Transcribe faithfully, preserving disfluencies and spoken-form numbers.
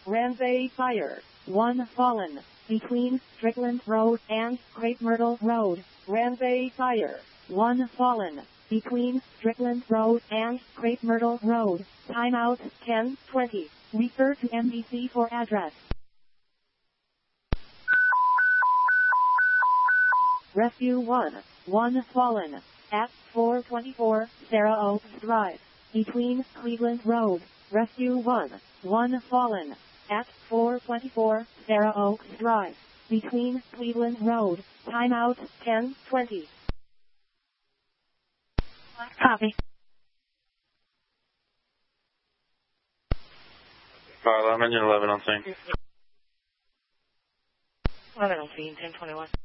Ramsay Fire. one fallen. Between Strickland Road and Crepe Myrtle Road. Ramsay Fire. one fallen. Between Strickland Road and Crepe Myrtle Road. Timeout ten twenty. Refer to M D C for address. Rescue one. one fallen. At four twenty-four Sarah Oaks Drive. Between Cleveland Road. Rescue one. one fallen. At four twenty-four Sarah Oaks Drive. Between Cleveland Road. Timeout ten twenty. Copy. Fire alarm engine eleven on scene. eleven on scene, ten twenty-one.